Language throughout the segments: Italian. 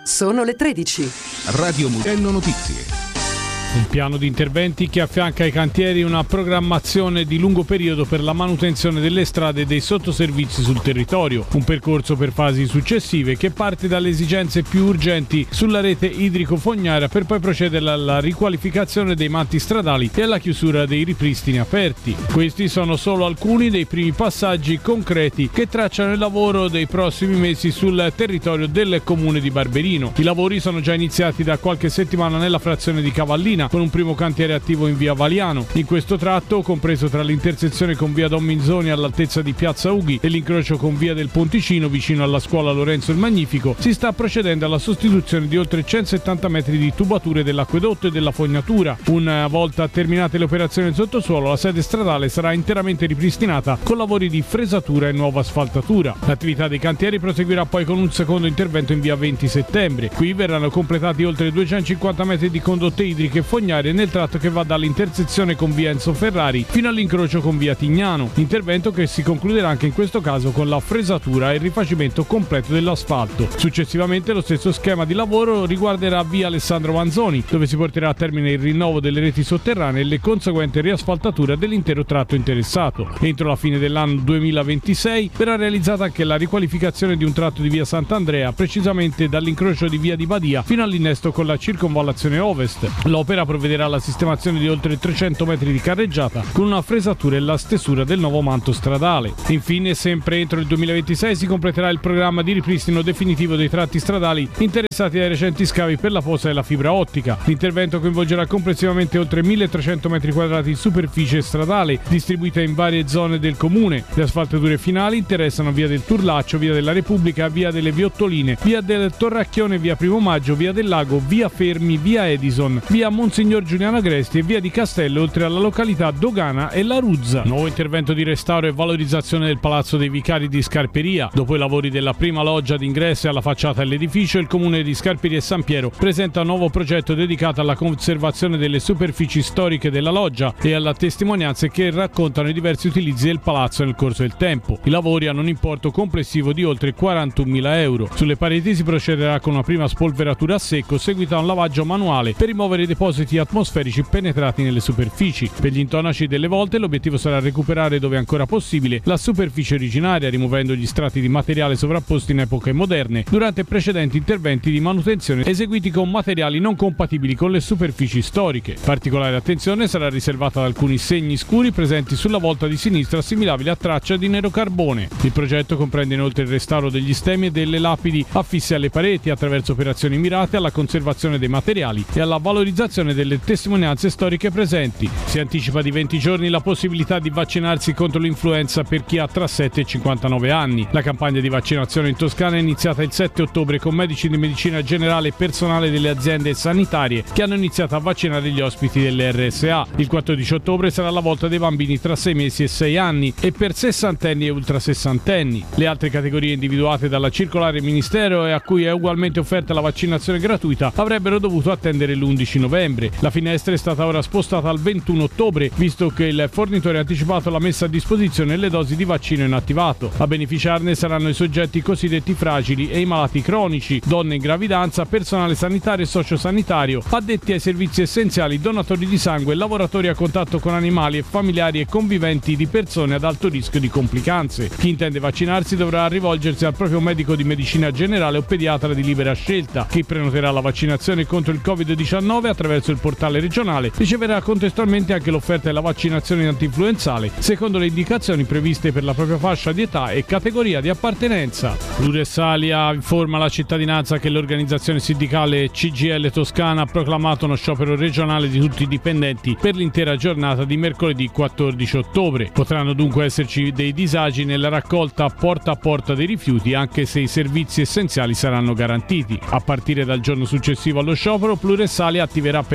Sono le 13. Radio Mugello Notizie. Un piano di interventi che affianca ai cantieri una programmazione di lungo periodo per la manutenzione delle strade e dei sottoservizi sul territorio. Un percorso per fasi successive che parte dalle esigenze più urgenti sulla rete idrico-fognaria per poi procedere alla riqualificazione dei manti stradali e alla chiusura dei ripristini aperti. Questi sono solo alcuni dei primi passaggi concreti che tracciano il lavoro dei prossimi mesi sul territorio del comune di Barberino. I lavori sono già iniziati da qualche settimana nella frazione di Cavallina, con un primo cantiere attivo in via Valiano. In questo tratto, compreso tra l'intersezione con via Don Minzoni all'altezza di piazza Ughi e l'incrocio con via del Ponticino vicino alla scuola Lorenzo il Magnifico, si sta procedendo alla sostituzione di oltre 170 metri di tubature dell'acquedotto e della fognatura. Una volta terminate le operazioni in sottosuolo, la sede stradale sarà interamente ripristinata con lavori di fresatura e nuova asfaltatura. L'attività dei cantieri proseguirà poi con un secondo intervento in via 20 settembre. Qui verranno completati oltre 250 metri di condotte idriche fognarie nel tratto che va dall'intersezione con via Enzo Ferrari fino all'incrocio con via Tignano, intervento che si concluderà anche in questo caso con la fresatura e il rifacimento completo dell'asfalto. Successivamente lo stesso schema di lavoro riguarderà via Alessandro Manzoni, dove si porterà a termine il rinnovo delle reti sotterranee e le conseguenti riasfaltatura dell'intero tratto interessato. Entro la fine dell'anno 2026 verrà realizzata anche la riqualificazione di un tratto di via Sant'Andrea, precisamente dall'incrocio di via di Badia fino all'innesto con la circonvallazione ovest. L'opera provvederà alla sistemazione di oltre 300 metri di carreggiata con una fresatura e la stesura del nuovo manto stradale. Infine, sempre entro il 2026 si completerà il programma di ripristino definitivo dei tratti stradali interessati dai recenti scavi per la posa della fibra ottica. L'intervento coinvolgerà complessivamente oltre 1300 metri quadrati di superficie stradale distribuita in varie zone del comune. Le asfaltature finali interessano via del Turlaccio, via della Repubblica, via delle Viottoline, via del Torracchione, via Primo Maggio, via del Lago, via Fermi, via Edison, via Monsignor Giuliano Agresti e via di Castello, oltre alla località Dogana e La Ruzza. Nuovo intervento di restauro e valorizzazione del Palazzo dei Vicari di Scarperia. Dopo i lavori della prima loggia d'ingresso e alla facciata dell'edificio, il comune di Scarperia e San Piero presenta un nuovo progetto dedicato alla conservazione delle superfici storiche della loggia e alla testimonianze che raccontano i diversi utilizzi del palazzo nel corso del tempo. I lavori hanno un importo complessivo di oltre 41.000 euro. Sulle pareti si procederà con una prima spolveratura a secco, seguita a un lavaggio manuale per rimuovere i depositi atmosferici penetrati nelle superfici. Per gli intonaci delle volte l'obiettivo sarà recuperare, dove ancora possibile, la superficie originaria, rimuovendo gli strati di materiale sovrapposti in epoche moderne durante precedenti interventi di manutenzione eseguiti con materiali non compatibili con le superfici storiche. Particolare attenzione sarà riservata ad alcuni segni scuri presenti sulla volta di sinistra assimilabili a traccia di nerocarbone. Il progetto comprende inoltre il restauro degli stemmi e delle lapidi affisse alle pareti attraverso operazioni mirate alla conservazione dei materiali e alla valorizzazione delle testimonianze storiche presenti. Si anticipa di 20 giorni la possibilità di vaccinarsi contro l'influenza per chi ha tra 7 e 59 anni. La campagna di vaccinazione in Toscana è iniziata il 7 ottobre con medici di medicina generale e personale delle aziende sanitarie che hanno iniziato a vaccinare gli ospiti delle RSA. Il 14 ottobre sarà la volta dei bambini tra 6 mesi e 6 anni e per sessantenni e ultrasessantenni. Le altre categorie individuate dalla circolare ministero e a cui è ugualmente offerta la vaccinazione gratuita avrebbero dovuto attendere l'11 novembre. La finestra è stata ora spostata al 21 ottobre, visto che il fornitore ha anticipato la messa a disposizione delle dosi di vaccino inattivato. A beneficiarne saranno i soggetti cosiddetti fragili e i malati cronici, donne in gravidanza, personale sanitario e sociosanitario, addetti ai servizi essenziali, donatori di sangue, lavoratori a contatto con animali e familiari e conviventi di persone ad alto rischio di complicanze. Chi intende vaccinarsi dovrà rivolgersi al proprio medico di medicina generale o pediatra di libera scelta. Chi prenoterà la vaccinazione contro il Covid-19 attraverso il portale regionale riceverà contestualmente anche l'offerta della vaccinazione antinfluenzale secondo le indicazioni previste per la propria fascia di età e categoria di appartenenza. L'Uressalia informa la cittadinanza che l'organizzazione sindacale CGIL Toscana ha proclamato uno sciopero regionale di tutti i dipendenti per l'intera giornata di mercoledì 14 ottobre. Potranno dunque esserci dei disagi nella raccolta porta a porta dei rifiuti, anche se i servizi essenziali saranno garantiti. A partire dal giorno successivo allo sciopero, Pluressalia attiverà per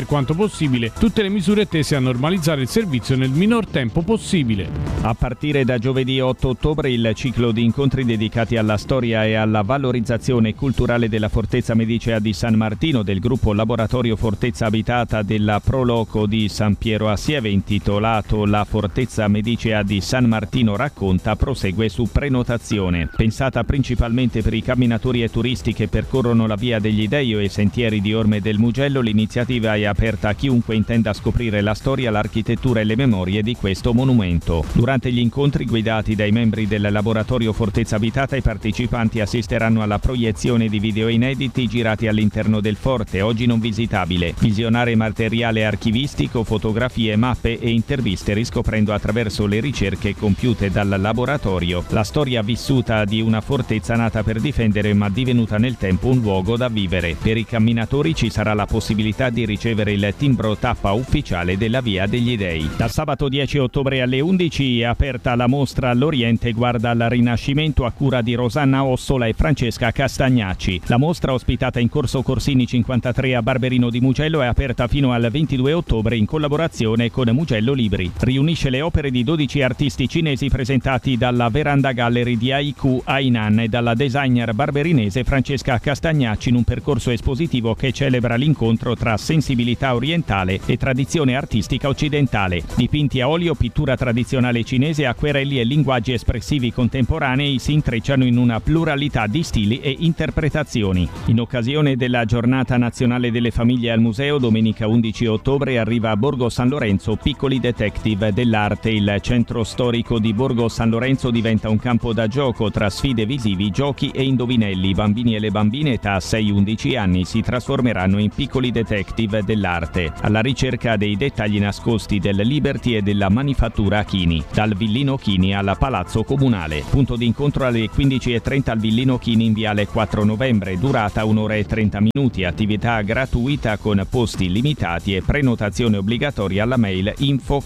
per quanto possibile tutte le misure tese a normalizzare il servizio nel minor tempo possibile. A partire da giovedì 8 ottobre il ciclo di incontri dedicati alla storia e alla valorizzazione culturale della Fortezza Medicea di San Martino del gruppo Laboratorio Fortezza Abitata della Proloco di San Piero a Sieve, intitolato La Fortezza Medicea di San Martino racconta, prosegue su prenotazione. Pensata principalmente per i camminatori e turisti che percorrono la Via degli Dei o i sentieri di Orme del Mugello, l'iniziativa è aperta a chiunque intenda scoprire la storia, l'architettura e le memorie di questo monumento. Durante gli incontri guidati dai membri del Laboratorio Fortezza Abitata, i partecipanti assisteranno alla proiezione di video inediti girati all'interno del forte, oggi non visitabile, visionare materiale archivistico, fotografie, mappe e interviste, riscoprendo attraverso le ricerche compiute dal laboratorio la storia vissuta di una fortezza nata per difendere ma divenuta nel tempo un luogo da vivere. Per i camminatori ci sarà la possibilità di ricevere il timbro tappa ufficiale della Via degli Dei. Dal sabato 10 ottobre alle 11 è aperta la mostra L'Oriente guarda al Rinascimento a cura di Rosanna Ossola e Francesca Castagnacci. La mostra, ospitata in Corso Corsini 53 a Barberino di Mugello, è aperta fino al 22 ottobre in collaborazione con Mugello Libri. Riunisce le opere di 12 artisti cinesi presentati dalla Veranda Gallery di Haiku Hainan e dalla designer barberinese Francesca Castagnacci in un percorso espositivo che celebra l'incontro tra sensibilità orientale e tradizione artistica occidentale. Dipinti a olio, pittura tradizionale cinese, acquerelli e linguaggi espressivi contemporanei si intrecciano in una pluralità di stili e interpretazioni. In occasione della Giornata Nazionale delle Famiglie al Museo, domenica 11 ottobre arriva a Borgo San Lorenzo Piccoli Detective dell'Arte. Il centro storico di Borgo San Lorenzo diventa un campo da gioco tra sfide visivi, giochi e indovinelli. I bambini e le bambine età 6-11 anni si trasformeranno in piccoli detective dell'arte, alla ricerca dei dettagli nascosti del Liberty e della manifattura Chini, dal Villino Chini alla Palazzo Comunale. Punto di incontro alle 15:30 al Villino Chini in Viale 4 Novembre, durata 1 ora e 30 minuti, attività gratuita con posti limitati e prenotazione obbligatoria alla mail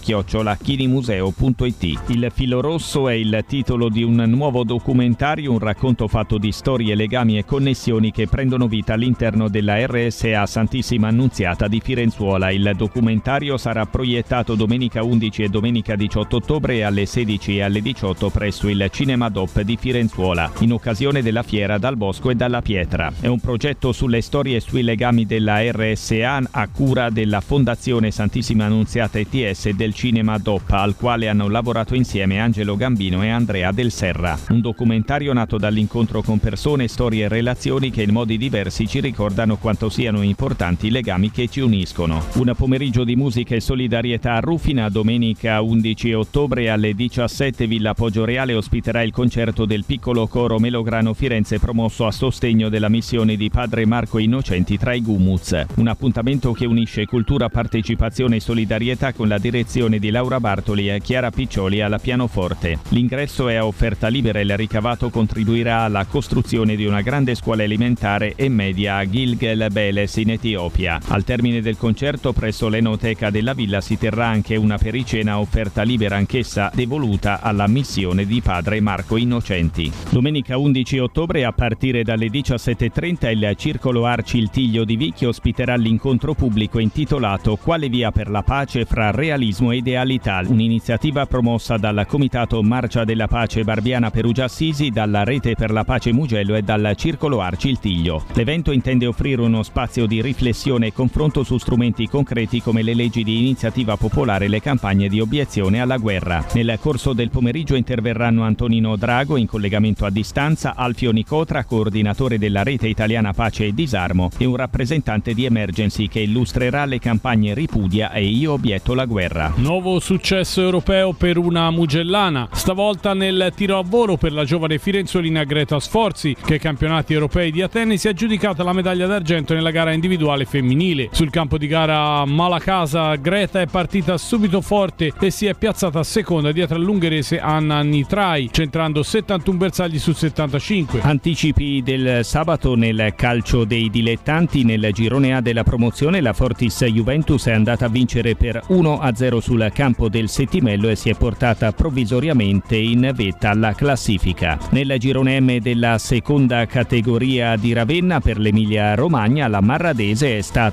info@chinimuseo.it. Il filo rosso è il titolo di un nuovo documentario, un racconto fatto di storie, legami e connessioni che prendono vita all'interno della RSA Santissima Annunziata di Firenzuola. Il documentario sarà proiettato domenica 11 e domenica 18 ottobre alle 16 e alle 18 presso il Cinema DOP di Firenzuola, in occasione della fiera Dal Bosco e dalla Pietra. È un progetto sulle storie e sui legami della RSA a cura della Fondazione Santissima Annunziata ETS e del Cinema DOP, al quale hanno lavorato insieme Angelo Gambino e Andrea Del Serra. Un documentario nato dall'incontro con persone, storie e relazioni che in modi diversi ci ricordano quanto siano importanti i legami che ci uniscono. Un pomeriggio di musica e solidarietà a Rufina. Domenica 11 ottobre alle 17 Villa Poggioreale ospiterà il concerto del piccolo coro Melograno Firenze, promosso a sostegno della missione di Padre Marco Innocenti tra i Gumuz. Un appuntamento che unisce cultura, partecipazione e solidarietà con la direzione di Laura Bartoli e Chiara Piccioli alla pianoforte. L'ingresso è a offerta libera e il ricavato contribuirà alla costruzione di una grande scuola elementare e media a Gilgel Beles in Etiopia. Al termine del concerto presso l'Enoteca della Villa si terrà anche una pericena a offerta libera, anch'essa devoluta alla missione di Padre Marco Innocenti. Domenica 11 ottobre a partire dalle 17:30 il Circolo Arci Il Tiglio di Vicchi ospiterà l'incontro pubblico intitolato Quale via per la pace fra realismo e idealità, un'iniziativa promossa dal Comitato Marcia della Pace Barbiana Perugia Assisi, dalla Rete per la Pace Mugello e dal Circolo Arci Il Tiglio. L'evento intende offrire uno spazio di riflessione e confronto su strumenti concreti come le leggi di iniziativa popolare e le campagne di obiezione alla guerra. Nel corso del pomeriggio interverranno Antonino Drago in collegamento a distanza, Alfio Nicotra, coordinatore della Rete Italiana Pace e Disarmo, e un rappresentante di Emergency che illustrerà le campagne Ripudia e Io obietto la guerra. Nuovo successo europeo per una mugellana, stavolta nel tiro a volo per la giovane firenzuolina Greta Sforzi, che ai campionati europei di Atene si è aggiudicata la medaglia d'argento nella gara individuale femminile. Sul campo di gara a Malacasa Greta è partita subito forte e si è piazzata a seconda dietro all'ungherese Anna Nitrai, centrando 71 bersagli su 75. Anticipi del sabato nel calcio dei dilettanti. Nel girone A della promozione la Fortis Juventus è andata a vincere per 1-0 sul campo del Settimello e si è portata provvisoriamente in vetta alla classifica. Nel girone M della seconda categoria di Ravenna per l'Emilia Romagna la Marradese è stata battuta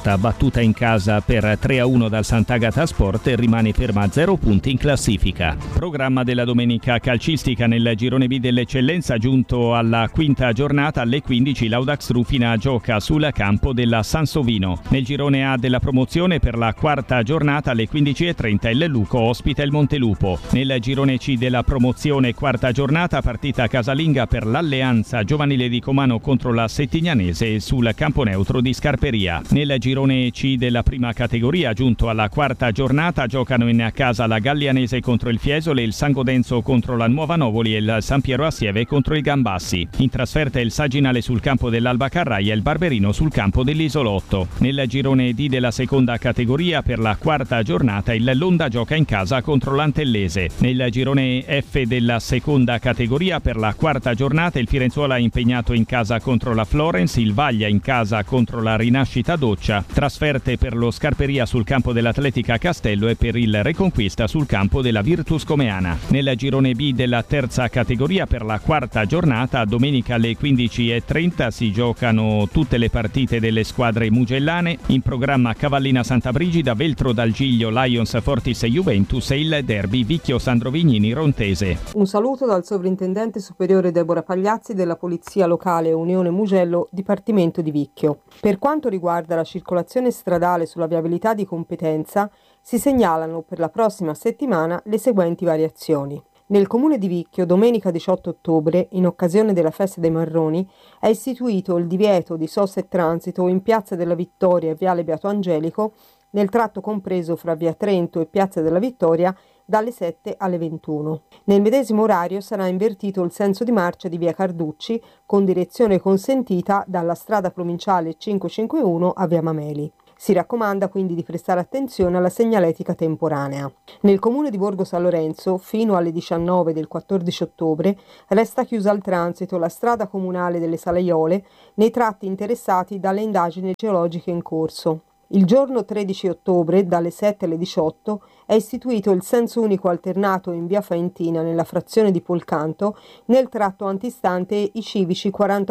battuta in casa per 3-1 dal Sant'Agata Sport e rimane ferma a 0 punti in classifica. Programma della domenica calcistica nel girone B dell'eccellenza, giunto alla quinta giornata. Alle 15 l'Audax Rufina gioca sul campo della Sansovino. Nel girone A della promozione per la quarta giornata alle 15:30 il Luco ospita il Montelupo. Nel girone C della promozione quarta giornata, partita casalinga per l'Alleanza Giovanile di Comano contro la Settignanese sul campo neutro di Scarperia. Nel girone C della prima categoria, giunto alla quarta giornata, giocano in casa la Gallianese contro il Fiesole, il San Godenzo contro la Nuova Novoli e il San Piero Assieve contro il Gambassi. In trasferta il Saginale sul campo dell'Alba Carraia e il Barberino sul campo dell'Isolotto. Nel girone D della seconda categoria per la quarta giornata il Londa gioca in casa contro l'Antellese. Nel girone F della seconda categoria per la quarta giornata il Firenzuola è impegnato in casa contro la Florence, il Vaglia in casa contro la Rinascita Doccia, trasferte per lo Scarperia sul campo dell'Atletica Castello e per il Reconquista sul campo della Virtus Comeana. Nel girone B della terza categoria per la quarta giornata, domenica alle 15:30 si giocano tutte le partite delle squadre mugellane. In programma Cavallina Santa Brigida, Veltro dal Giglio, Lions Fortis e Juventus e il derby Vicchio Sandro Vignini Rontese. Un saluto dal sovrintendente superiore Deborah Pagliazzi della Polizia Locale Unione Mugello, Dipartimento di Vicchio. Per quanto riguarda la circolazione stradale sulla viabilità di competenza, si segnalano per la prossima settimana le seguenti variazioni. Nel comune di Vicchio, domenica 18 ottobre, in occasione della Festa dei Marroni, è istituito il divieto di sosta e transito in Piazza della Vittoria e Viale Beato Angelico, nel tratto compreso fra Via Trento e Piazza della Vittoria, dalle 7 alle 21. Nel medesimo orario sarà invertito il senso di marcia di Via Carducci, con direzione consentita dalla strada provinciale 551 a Via Mameli. Si raccomanda quindi di prestare attenzione alla segnaletica temporanea. Nel comune di Borgo San Lorenzo, fino alle 19 del 14 ottobre, resta chiusa al transito la strada comunale delle Salaiole nei tratti interessati dalle indagini geologiche in corso. Il giorno 13 ottobre, dalle 7 alle 18, è istituito il senso unico alternato in via Faentina nella frazione di Polcanto, nel tratto antistante i civici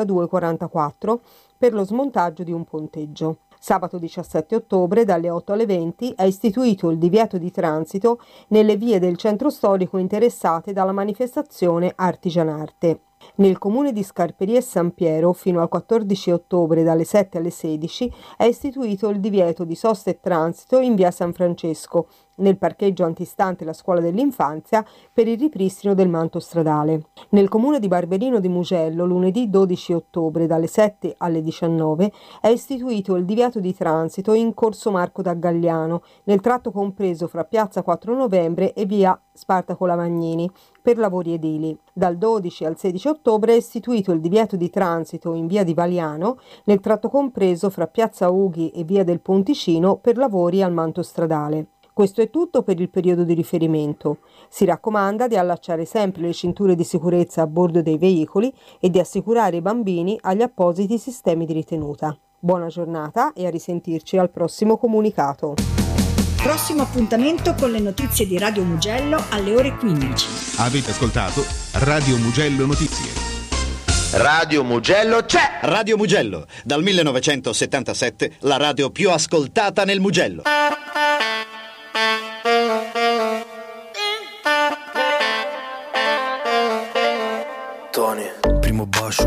42-44, per lo smontaggio di un ponteggio. Sabato 17 ottobre, dalle 8 alle 20, è istituito il divieto di transito nelle vie del centro storico interessate dalla manifestazione Artigianarte. Nel comune di Scarperia e San Piero, fino al 14 ottobre dalle 7 alle 16, è istituito il divieto di sosta e transito in via San Francesco, nel parcheggio antistante la scuola dell'infanzia, per il ripristino del manto stradale. Nel comune di Barberino di Mugello, lunedì 12 ottobre dalle 7 alle 19, è istituito il divieto di transito in corso Marco da Galliano, nel tratto compreso fra piazza 4 novembre e via Spartaco Lavagnini, per lavori edili. Dal 12 al 16 ottobre è istituito il divieto di transito in via di Valiano, nel tratto compreso fra piazza Ughi e via del Ponticino, per lavori al manto stradale. Questo è tutto per il periodo di riferimento. Si raccomanda di allacciare sempre le cinture di sicurezza a bordo dei veicoli e di assicurare i bambini agli appositi sistemi di ritenuta. Buona giornata e a risentirci al prossimo comunicato. Prossimo appuntamento con le notizie di Radio Mugello alle ore 15. Avete ascoltato Radio Mugello Notizie. Radio Mugello c'è! Radio Mugello, dal 1977 la radio più ascoltata nel Mugello.